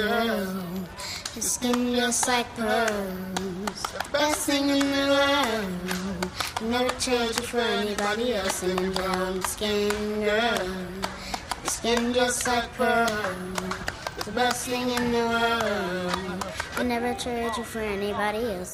girl. Your skin just like pearls, the best thing in the world. Never trade you for anybody else. An angel skin, girl. Your skin just like pearls, the best thing in the world. I never trade you for anybody else.